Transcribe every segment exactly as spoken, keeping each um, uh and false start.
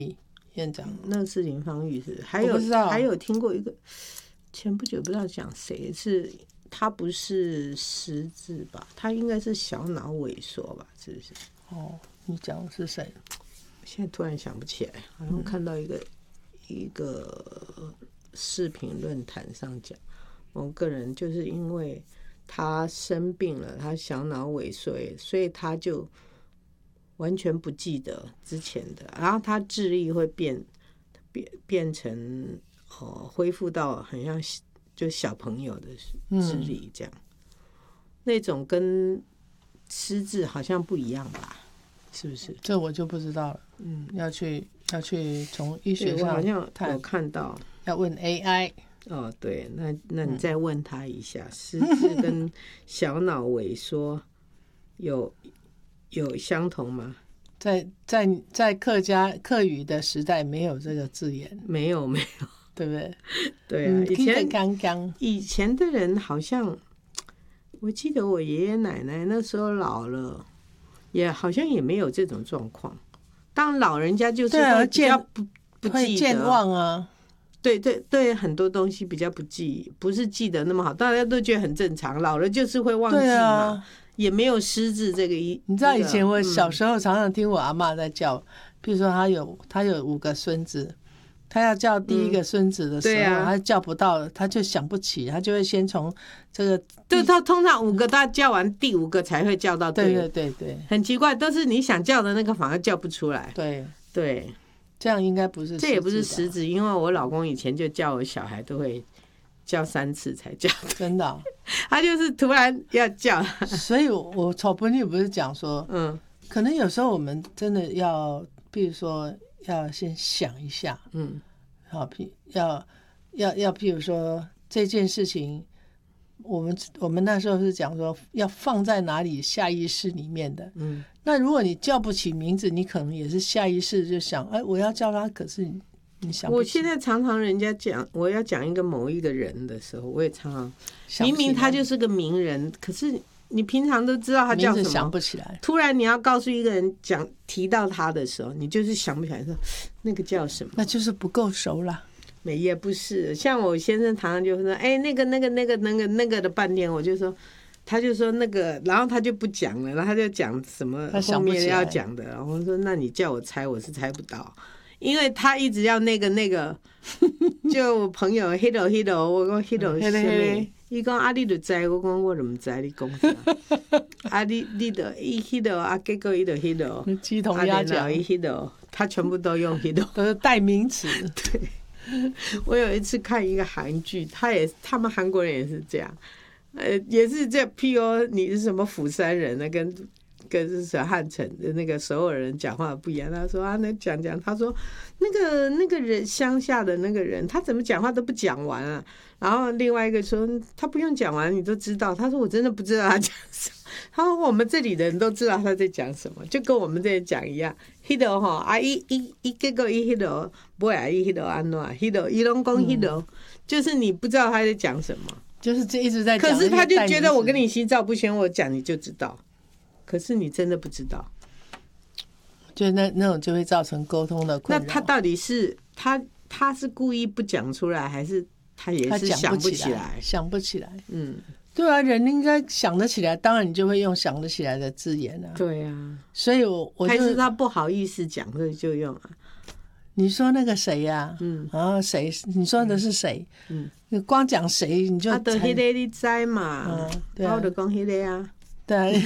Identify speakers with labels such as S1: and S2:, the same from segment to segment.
S1: 院长，
S2: 那是林芳玉是不是？还有还有听过一个，前不久不知道讲谁是，他不是失智吧？他应该是小脑萎缩吧？是不是？
S1: 哦，你讲的是谁？
S2: 现在突然想不起来，好像看到一个、嗯、一个视频论坛上讲，某个人就是因为他生病了，他小脑萎缩，所以他就完全不记得之前的，然后他智力会变变变成哦，恢复到很像就小朋友的智力这样、嗯，那种跟失智好像不一样吧？是不是？
S1: 这我就不知道了。嗯，要去要去从医学上，我
S2: 好像有看到，
S1: 要问 A I。
S2: 哦，对，那那你再问他一下，嗯、失智跟小脑萎缩有。有相同吗？
S1: 在在在客家客语的时代没有这个字眼，
S2: 没有没有，
S1: 对不对？
S2: 对啊，以前
S1: 刚刚
S2: 以前的人好像，我记得我爷爷奶奶那时候老了，也好像也没有这种状况。当然老人家就是会比较不不记得，
S1: 健忘啊，
S2: 对对对，很多东西比较不记，不是记得那么好，大家都觉得很正常，老了就是会忘记嘛。也没有失智这个一，
S1: 你知道以前我小时候常常听我阿嬷在叫，嗯、比如说她有她有五个孙子，她要叫第一个孙子的时候，嗯啊、她叫不到，她就想不起，她就会先从这个，
S2: 对，她通常五个她叫完第五个才会叫到对，
S1: 对对对对，
S2: 很奇怪，都是你想叫的那个反而叫不出来，
S1: 对
S2: 对，
S1: 这样应该不是，
S2: 这也不是失智，因为我老公以前就叫我小孩都会叫三次才叫，
S1: 真的、哦。
S2: 他就是突然要叫，
S1: 所以我我草本里不是讲说，嗯，可能有时候我们真的要，比如说要先想一下，嗯，好，要要要，譬如说这件事情，我们我们那时候是讲说要放在哪里下意识里面的，嗯，那如果你叫不起名字，你可能也是下意识就想，哎，我要叫他，可是你。
S2: 我现在常常人家讲我要讲一个某一个人的时候，我也常常明明他就是个名人，可是你平常都知道他叫什么，
S1: 想不起来。
S2: 突然你要告诉一个人讲提到他的时候，你就是想不起来说那个叫什么，
S1: 那就是不够熟了。
S2: 没也不是，像我先生常常就说，哎，那个那个那个那个那个的半天，我就说。他就说那个，然后他就不讲了，然后他就讲什么后面要讲的，然后我说那你叫我猜，我是猜不到。因为他一直要那个那个，就我朋友 hito hito， 我讲 hito 是什么？伊讲啊，你就知，我讲我就唔知你讲啥。啊，你你就伊 hito 啊，结果伊就 hito，
S1: 鸡同鸭讲，
S2: 伊 hito， 他全部都用 hito，
S1: 都是代名词。
S2: 对，我有一次看一个韩剧，他也他们韩国人也是这样，呃，也是这 P O， 你是什么釜山人呢？跟跟是汉城的那个所有人讲话不一样。他说啊，那讲讲，他说那个那个人乡下的那个人，他怎么讲话都不讲完啊。然后另外一个说他不用讲完你都知道。他说我真的不知道他讲什么。他说我们这里的人都知道他在讲什么，就跟我们这里讲一样。迄度吼啊，伊伊伊结果伊迄度不会啊，伊迄度安怎？迄度伊拢讲迄度，就是你不知道他在讲什么，
S1: 就是这一直在讲。
S2: 可是他就觉得我跟你心照不宣，我讲你就知道。可是你真的不知道，
S1: 就那那种就会造成沟通的困扰。
S2: 那他到底是他他是故意不讲出来，还是他也是想不起来？
S1: 想不起来，嗯，对啊，人应该想得起来，当然你就会用想得起来的字眼啊。
S2: 对啊，
S1: 所以我我就
S2: 还是他不好意思讲，所以就用啊。
S1: 你说那个谁呀、啊？嗯，啊谁？你说的是谁？嗯，你光讲谁你就
S2: 他的迄个你知嘛？嗯，对啊，我就讲迄个啊。
S1: 对，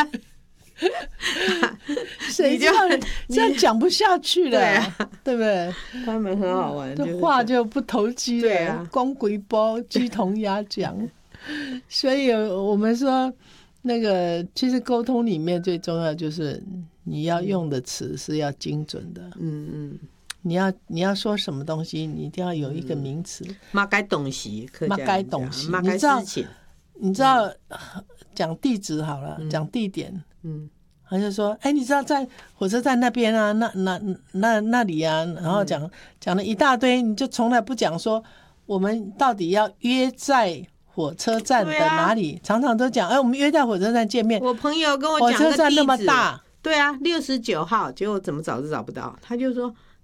S1: 谁知道这样讲不下去了，对啊，对不对？
S2: 他们很好玩，
S1: 这话就不投机了，对啊，光鬼包鸡同鸭讲。所以我们说，那个其实沟通里面最重要就是你要用的词是要精准的，嗯嗯，你要你要说什么东西，你一定要有一个名词，
S2: 嘛该东西，
S1: 嘛该东西，
S2: 嘛该事情，
S1: 你知道。讲地址好了，讲、嗯、地点，嗯，他就说，哎、欸，你知道在火车站那边啊，那那那那里啊，然后讲讲、嗯、了一大堆，你就从来不讲说我们到底要约在火车站的哪里，啊、常常都讲，哎、欸，我们约在火车站见面。
S2: 我朋友跟我讲，
S1: 火车站那么大，
S2: 对啊，六十九号，结果怎么找都找不到，他就说